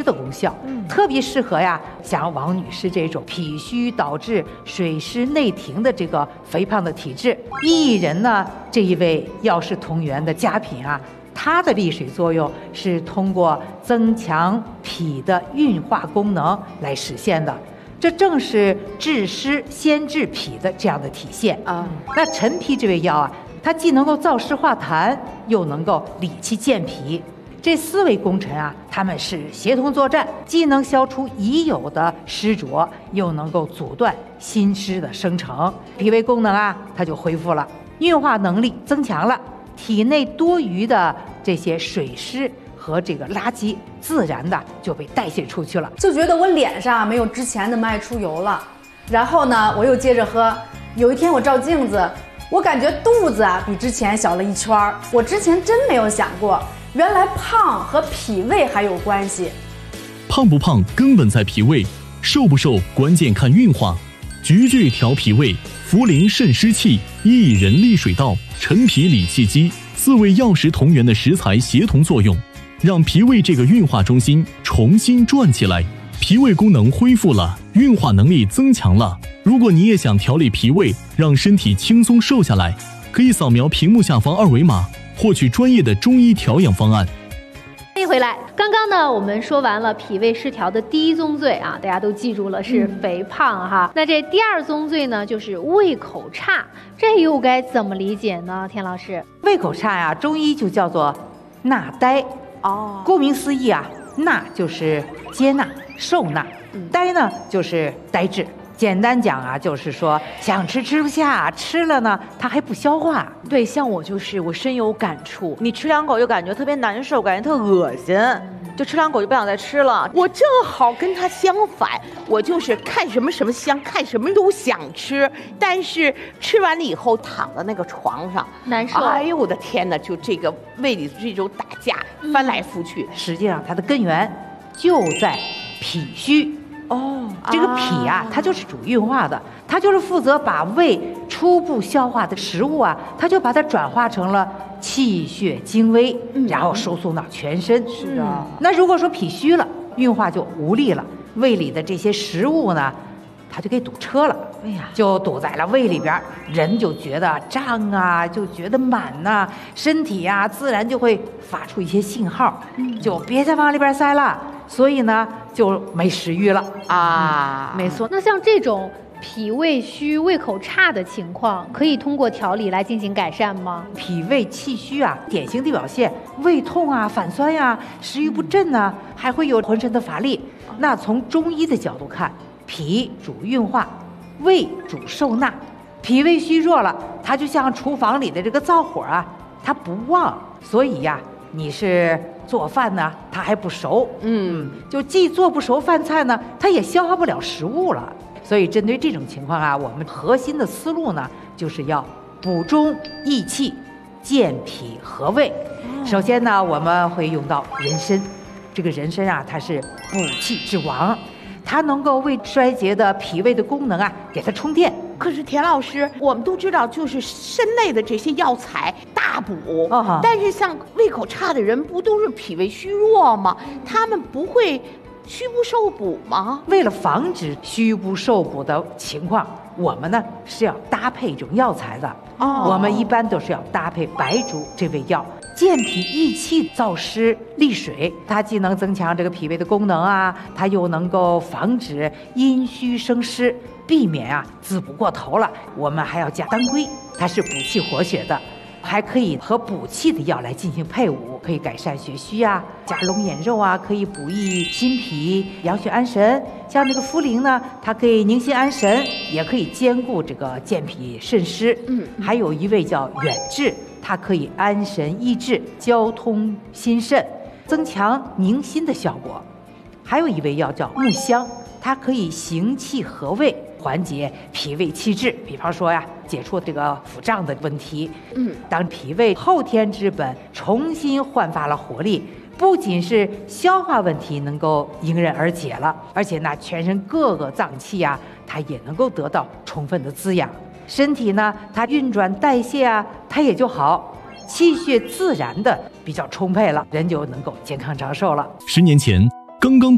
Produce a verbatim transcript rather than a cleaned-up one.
的功效，嗯，特别适合呀像王女士这种脾虚导致水湿内停的这个肥胖的体质。薏仁呢这一味药食同源的佳品啊，它的利水作用是通过增强脾的运化功能来实现的，这正是治湿先治脾的这样的体现啊。那陈皮这味药啊，它既能够燥湿化痰，又能够理气健脾，这四味功臣啊，它们是协同作战，既能消除已有的湿浊，又能够阻断新湿的生成，脾胃功能啊，它就恢复了，运化能力增强了，体内多余的这些水湿和这个垃圾自然的就被代谢出去了， 就觉得我脸上没有之前那么爱出油了。然后呢，我又接着喝。有一天我照镜子，我感觉肚子啊比之前小了一圈。我之前真没有想过，原来胖和脾胃还有关系。 胖不胖根本在脾胃，瘦不瘦关键看运化。菊苣调脾胃，茯苓渗湿气，薏仁利水道，陈皮理气机，四味药食同源的食材协同作用，让脾胃这个运化中心重新转起来，脾胃功能恢复了，运化能力增强了。如果你也想调理脾胃，让身体轻松瘦下来，可以扫描屏幕下方二维码，获取专业的中医调养方案。 欢迎回来。刚刚呢，我们说完了脾胃失调的第一宗罪啊，大家都记住了，是肥胖哈。嗯、那这第二宗罪呢，就是胃口差，这又该怎么理解呢？田老师， 胃口差呀，中医就叫做纳呆。哦，顾名思义啊，纳就是接纳、受纳，嗯、呆呢就是呆滞。简单讲啊，就是说想吃吃不下，吃了呢它还不消化。 对，像我就是我深有感触，你吃两口就感觉特别难受，感觉特恶心，就吃两口就不想再吃了。我正好跟他相反，我就是看什么什么香，看什么都想吃，但是吃完了以后躺在那个床上难受。 哎呦我的天哪，就这个胃里这种打架，翻来覆去。 实际上它的根源就在脾虚。哦，这个脾啊，它就是主运化的，它就是负责把胃初步消化的食物啊，它就把它转化成了气血精微，嗯、然后输送到全身。 是的、嗯。 那如果说脾虚了，运化就无力了，胃里的这些食物呢，它就给堵车了。哎呀，就堵在了胃里边，人就觉得胀啊，就觉得满呐、啊，身体呀、啊、自然就会发出一些信号，嗯、就别再往里边塞了。所以呢，就没食欲了啊、 嗯。没错。那像这种脾胃虚、胃口差的情况，可以通过调理来进行改善吗？ 脾胃气虚啊，典型的表现胃痛啊、反酸呀、啊、食欲不振啊，还会有浑身的乏力。那从中医的角度看，脾主运化，胃主受纳。脾胃虚弱了，它就像厨房里的这个灶火啊，它不旺，所以呀、啊，你是做饭呢，它还不熟，嗯，就既做不熟饭菜呢，它也消化不了食物了。所以针对这种情况啊，我们核心的思路呢，就是要补中益气，健脾和胃。首先呢，我们会用到人参，这个人参啊，它是补气之王，它能够为衰竭的脾胃的功能啊，给它充电。 可是田老师，我们都知道，就是参类的这些药材大补，哦、但是像胃口差的人，不都是脾胃虚弱吗？他们不会虚不受补吗？ 为了防止虚不受补的情况，我们呢是要搭配这种药材的。哦，我们一般都是要搭配白术这味药，健脾益气、燥湿利水，它既能增强这个脾胃的功能啊，它又能够防止阴虚生湿，避免啊滋补过头了。我们还要加当归，它是补气活血的，还可以和补气的药来进行配伍，可以改善血虚啊，加龙眼肉啊，可以补益心脾、养血安神。像这个茯苓呢，它可以宁心安神，也可以兼顾这个健脾渗湿。嗯，还有一味叫远志，它可以安神益智、交通心肾，增强宁心的效果。还有一味药叫木香，它可以行气和胃，缓解脾胃气滞，比方说呀，解除这个腹胀的问题。嗯，当脾胃后天之本重新焕发了活力，不仅是消化问题能够迎刃而解了，而且呢，全身各个脏器呀、啊，它也能够得到充分的滋养，身体呢，它运转代谢啊，它也就好，气血自然的比较充沛了，人就能够健康长寿了。 十年前，刚刚